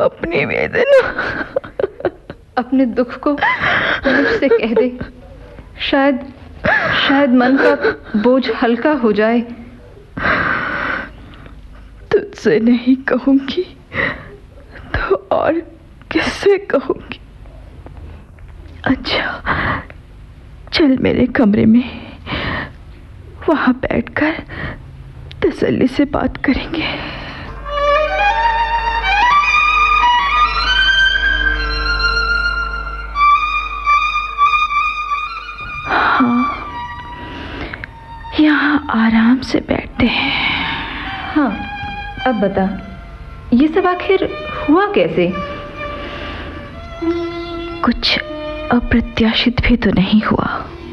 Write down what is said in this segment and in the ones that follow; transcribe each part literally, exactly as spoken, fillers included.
अपनी वेदना। अपने दुख को मुझसे कह दे, शायद शायद मन का बोझ हल्का हो जाए। तुझसे नहीं कहूंगी तो और किससे कहूंगी? अच्छा चल मेरे कमरे में, वहां बैठकर तसल्ली से बात करेंगे। हाँ, यहाँ आराम से बैठते हैं। हाँ, अब बता, ये सब आखिर हुआ कैसे? कुछ अप्रत्याशित भी तो नहीं हुआ।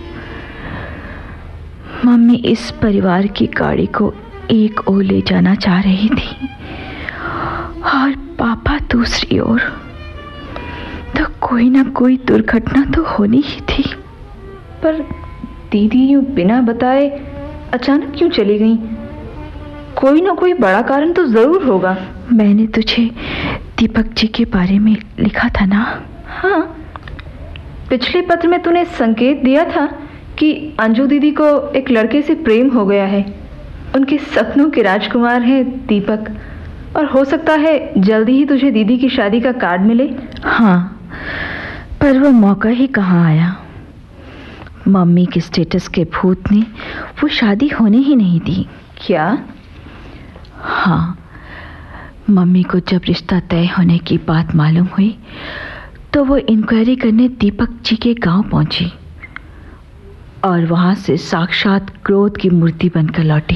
मम्मी इस परिवार की गाड़ी को एक ओर ले जाना चाह रही थी और पापा दूसरी ओर। तो कोई ना कोई दुर्घटना तो होनी ही थी। पर दीदी यूं बिना बताए अचानक क्यों चली गई? कोई ना कोई बड़ा कारण तो जरूर होगा। मैंने तुझे दीपक जी के बारे में लिखा था ना? हाँ, पिछले पत्र में तूने संकेत दिया था कि अंजू दीदी को एक लड़के से प्रेम हो गया है। उनके सपनों के राजकुमार हैं दीपक, और हो सकता है जल्दी ही तुझे दीदी की शादी का कार्ड मिले। हाँ, पर वो मौका ही कहाँ आया। मम्मी के स्टेटस के भूत ने वो शादी होने ही नहीं दी। क्या? हाँ, मम्मी को जब रिश्ता तय होने की बात मालूम हुई तो वो इंक्वायरी करने दीपक जी के गांव पहुंची और वहां से साक्षात क्रोध की मूर्ति बनकर लौटी।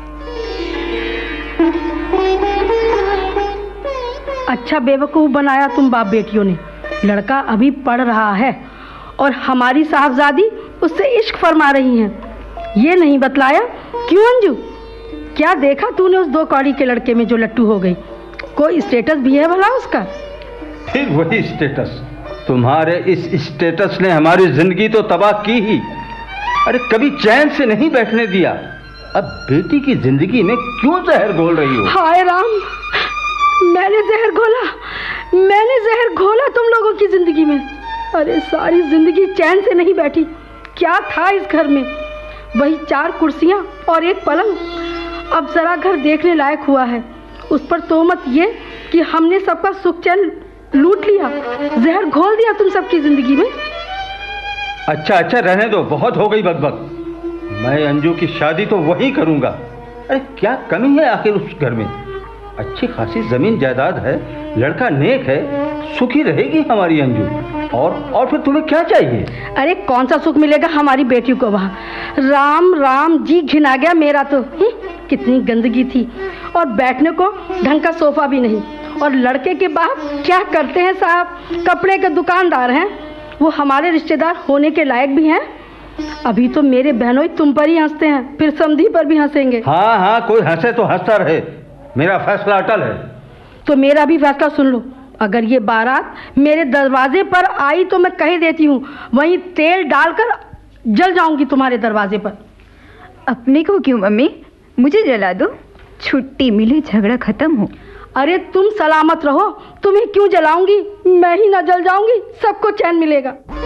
अच्छा बेवकूफ बनाया तुम बाप बेटियों ने। लड़का अभी पढ़ रहा है और हमारी साहबजादी उससे इश्क फरमा रही हैं। ये नहीं बतलाया क्यों अंजू? क्या देखा तूने उस दो कौड़ी के लड़के में जो लट्टू हो गई? कोई स्टेटस भी है भला उसका? फिर वही स्टेटस। तुम्हारे इस स्टेटस ने हमारी जिंदगी तो तबाह की ही। अरे कभी चैन से नहीं बैठने दिया, अब बेटी की जिंदगी में क्यों जहर घोल रही हो? हाय राम, मैंने जहर घोला, मैंने जहर घोला तुम लोगों की जिंदगी में। अरे सारी जिंदगी चैन से नहीं बैठी। क्या था इस घर में? वही चार कुर्सियां और एक पलंग। अब जरा घर देखने लायक हुआ है, उस पर तोहमत ये कि हमने सबका सुख चैन लूट लिया, जहर घोल दिया तुम सबकी जिंदगी में। अच्छा अच्छा रहने दो, बहुत हो गई बकबक। मैं अंजू की शादी तो वही करूंगा। अरे क्या कमी है आखिर उस घर में? अच्छी खासी जमीन जायदाद है, लड़का नेक है, सुखी रहेगी हमारी अंजू। और और फिर तुम्हें क्या चाहिए? अरे कौन सा सुख मिलेगा हमारी बेटी को वहाँ? राम राम जी घिना गया मेरा तो। ही, कितनी गंदगी थी, और बैठने को ढंग का सोफा भी नहीं। और लड़के के बाप क्या करते हैं साहब? कपड़े के दुकानदार हैं। वो हमारे रिश्तेदार होने के लायक भी हैं? अभी तो मेरे बहनों तुम पर ही हंसते हैं, फिर समधी पर भी हंसेंगे। हाँ हाँ, कोई हंसे तो हंसता रहे, मेरा फैसला अटल है। तो मेरा भी फैसला सुन लो। अगर ये बारात मेरे दरवाजे पर आई तो मैं कह देती हूँ, वहीं तेल डालकर जल जाऊंगी तुम्हारे दरवाजे पर। अपने को क्यों मम्मी, मुझे जला दो, छुट्टी मिले, झगड़ा खत्म हो। अरे तुम सलामत रहो, तुम्हें क्यों जलाऊंगी? मैं ही ना जल जाऊंगी, सबको चैन मिलेगा।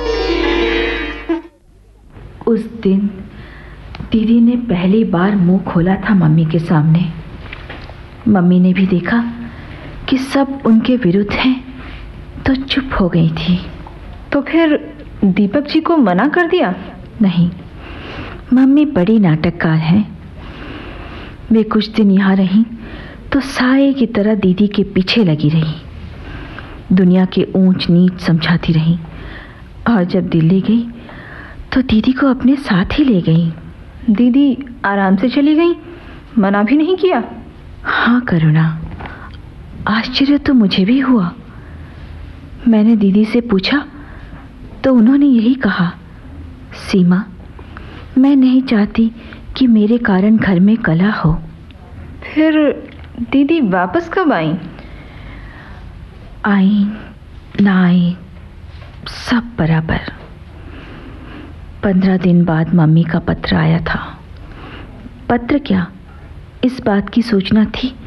उस दिन दीदी ने पहली बार मुंह खोला था मम्मी के सामने। मम्मी ने भी देखा कि सब उनके विरुद्ध हैं, तो चुप हो गई थी। तो फिर दीपक जी को मना कर दिया? नहीं, मम्मी बड़ी नाटककार हैं। वे कुछ दिन यहाँ रहीं तो साए की तरह दीदी के पीछे लगी रही, दुनिया के ऊंच नीच समझाती रही, और जब दिल्ली गई तो दीदी को अपने साथ ही ले गई। दीदी आराम से चली गई, मना भी नहीं किया? हाँ करुणा, आश्चर्य तो मुझे भी हुआ। मैंने दीदी से पूछा तो उन्होंने यही कहा, सीमा, मैं नहीं चाहती कि मेरे कारण घर में कलह हो। फिर दीदी वापस कब आई? आई ना आई, सब बराबर। पंद्रह दिन बाद मम्मी का पत्र आया था। पत्र क्या, इस बात की सूचना थी